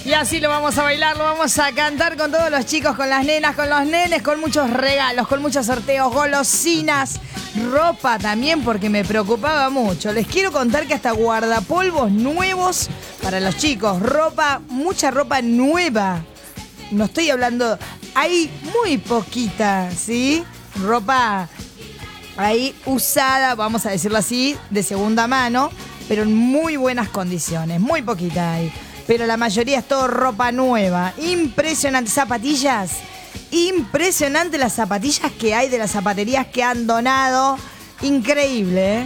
Y así lo vamos a bailar, lo vamos a cantar con todos los chicos, con las nenas, con los nenes, con muchos regalos, con muchos sorteos, golosinas, ropa también, porque me preocupaba mucho. Les quiero contar que hasta guardapolvos nuevos para los chicos, ropa, mucha ropa nueva. No estoy hablando, hay muy poquita, ¿sí? Ropa ahí usada, vamos a decirlo así, de segunda mano, pero en muy buenas condiciones, muy poquita hay. Pero la mayoría es todo ropa nueva. Impresionante. Zapatillas. Impresionante las zapatillas que hay de las zapaterías que han donado. Increíble, ¿eh?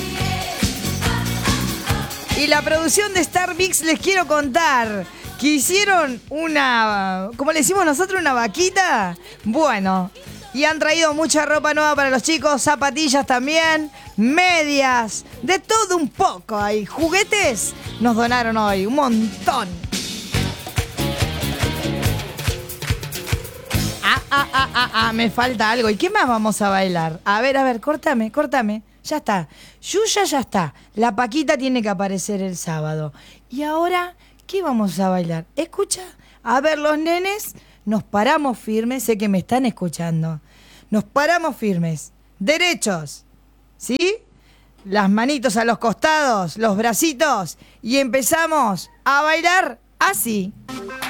Y la producción de Star Mix les quiero contar que hicieron una, como le decimos nosotros, una vaquita. Bueno, y han traído mucha ropa nueva para los chicos, zapatillas también, medias, de todo un poco hay. Juguetes nos donaron hoy, un montón. Me falta algo. ¿Y qué más vamos a bailar? A ver, córtame. Ya está. Yuya ya está. La Paquita tiene que aparecer el sábado. Y ahora, ¿qué vamos a bailar? Escucha. A ver, los nenes, nos paramos firmes. Sé que me están escuchando. Nos paramos firmes. Derechos. ¿Sí? Las manitos a los costados, los bracitos. Y empezamos a bailar así.